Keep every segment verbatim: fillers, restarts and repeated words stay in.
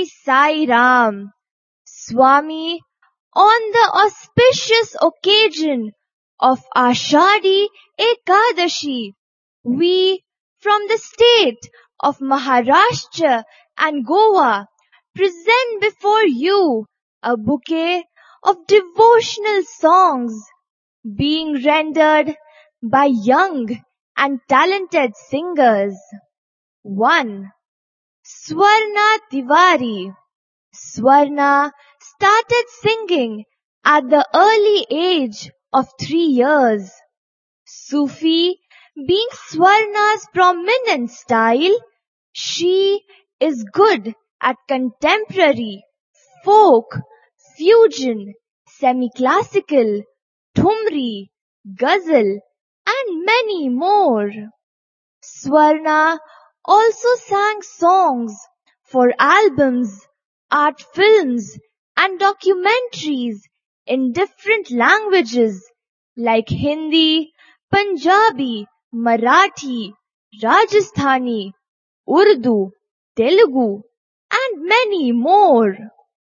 Sai Ram. Swami, on the auspicious occasion of Ashadi Ekadashi, we from the state of Maharashtra and Goa present before you a bouquet of devotional songs being rendered by young and talented singers. one. Swarna Tiwari. Swarna started singing at the early age of three years. Sufi being Swarna's prominent style, she is good at contemporary, folk, fusion, semi-classical, thumri, ghazal, and many more. Swarna also sang songs for albums, art films, and documentaries in different languages like Hindi, Punjabi, Marathi, Rajasthani, Urdu, Telugu, and many more.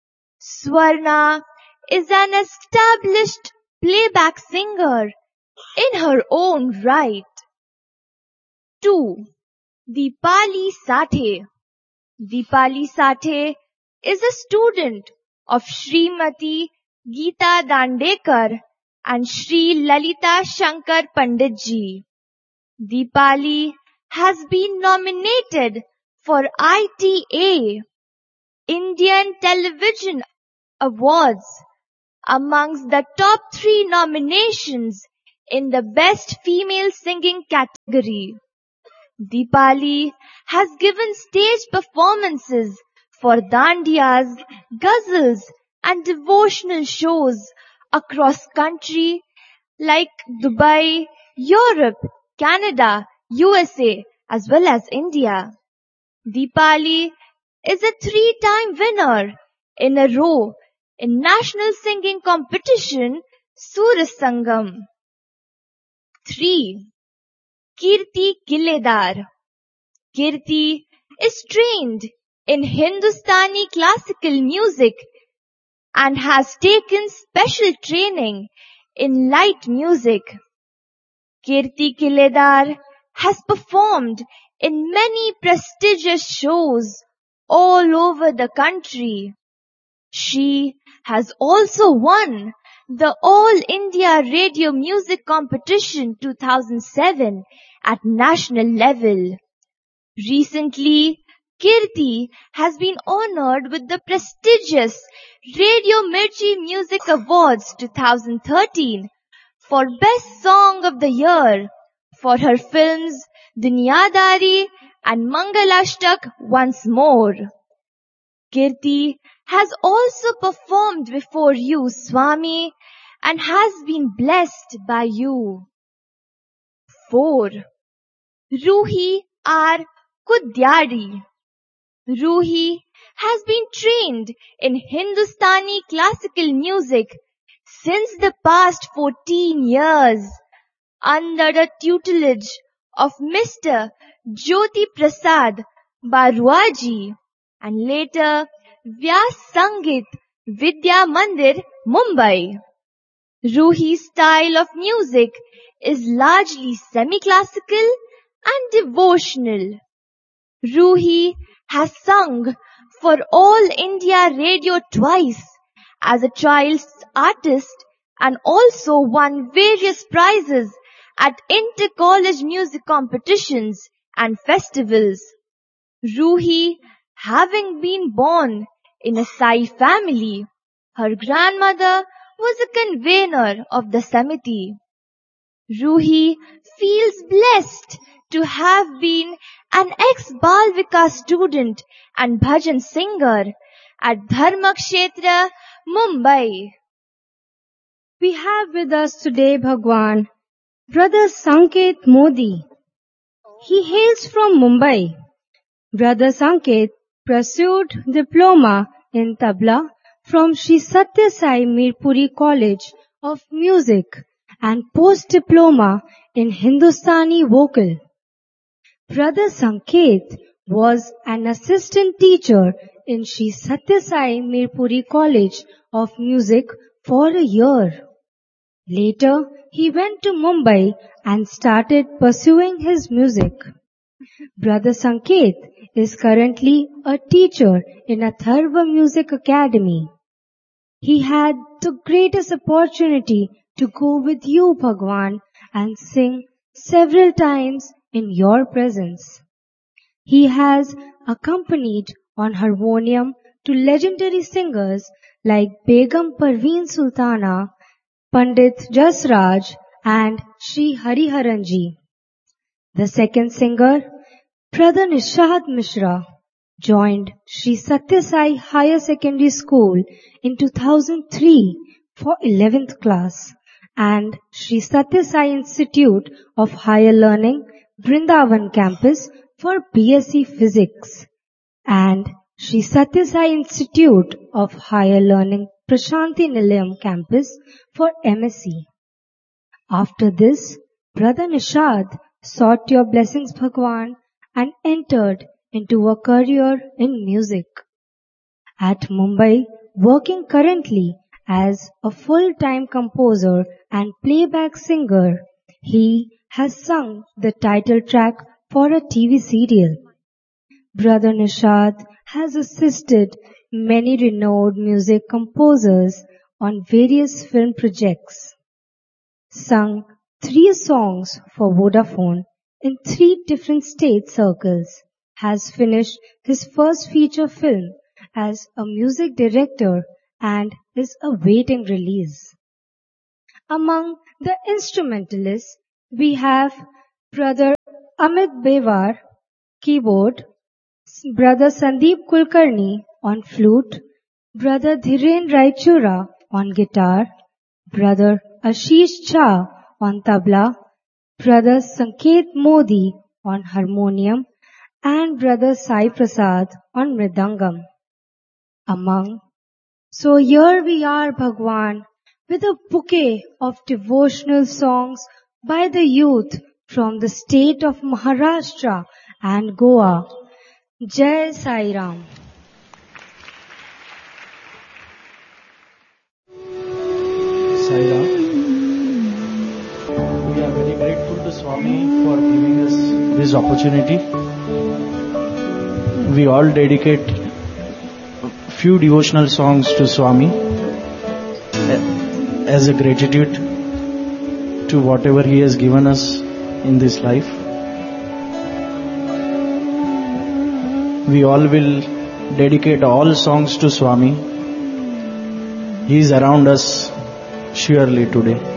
Swarna is an established playback singer in her own right. two. Deepali Sathe. Deepali Sathe is a student of Srimati Geeta Dandekar and Sri Lalita Shankar Panditji. Deepali has been nominated for I T A, Indian Television Awards, amongst the top three nominations in the Best Female Singing category. Deepali has given stage performances for dandiyas, ghazals, and devotional shows across country like Dubai, Europe, Canada, U S A, as well as India. Deepali is a three-time winner in a row in national singing competition Sur Sangam. three. Kirti Kiledar. Kirti is trained in Hindustani classical music and has taken special training in light music. Kirti Kiledar has performed in many prestigious shows all over the country. She has also won the All India Radio Music Competition two thousand seven at national level. Recently, Kirti has been honored with the prestigious Radio Mirchi Music Awards twenty thirteen for Best Song of the Year for her films Dunyadari and Mangalashtak Once More. Kirti has also performed before you, Swami, and has been blessed by you. four. Ruhi R. Kudyadi. Ruhi has been trained in Hindustani classical music since the past fourteen years under the tutelage of Mister Jyoti Prasad Baruaji and later Vyas Sangeet Vidya Mandir, Mumbai. Ruhi's style of music is largely semi-classical and devotional. Ruhi has sung for All India Radio twice as a child artist and also won various prizes at inter-college music competitions and festivals. Ruhi, having been born in a Sai family, her grandmother was a convener of the Samiti. Ruhi feels blessed to have been an ex-Balvika student and bhajan singer at Dharmakshetra, Mumbai. We have with us today Bhagwan, Brother Sanket Modi. He hails from Mumbai. Brother Sanket pursued diploma in tabla from Sri Satya Sai Mirpuri College of Music and post-diploma in Hindustani vocal. Brother Sanket was an assistant teacher in Sri Satya Sai Mirpuri College of Music for a year. Later, he went to Mumbai and started pursuing his music. Brother Sanket is currently a teacher in a Tharva Music Academy. He had the greatest opportunity to go with you, Bhagwan, and sing several times in your presence. He has accompanied on harmonium to legendary singers like Begum Parveen Sultana, Pandit Jasraj and Sri Hariharanji. The second singer, Brother Nishad Mishra, joined Sri Satya Sai Higher Secondary School in two thousand three for eleventh class and Sri Satya Sai Institute of Higher Learning, Vrindavan campus for B S c Physics and Sri Satya Sai Institute of Higher Learning, Prashanti Nilayam campus for M S c. After this, Brother Nishad sought your blessings, Bhagwan, and entered into a career in music. At Mumbai, working currently as a full-time composer and playback singer, he has sung the title track for a T V serial. Brother Nishad has assisted many renowned music composers on various film projects, sung three songs for Vodafone in three different state circles, has finished his first feature film as a music director and is awaiting release. Among the instrumentalists, we have Brother Amit Bewar, keyboard, Brother Sandeep Kulkarni on flute, Brother Dhiren Raichura on guitar, Brother Ashish Jha on tabla, Brother Sanket Modi on harmonium, and Brother Sai Prasad on mridangam. Among So here we are, Bhagwan, with a bouquet of devotional songs by the youth from the state of Maharashtra and Goa. Jai Sai Ram. Sai Ram. We are very grateful to Swami for giving us this opportunity. We all dedicate few devotional songs to Swami as a gratitude to whatever he has given us in this life. We all will dedicate all songs to Swami. He is around us surely today.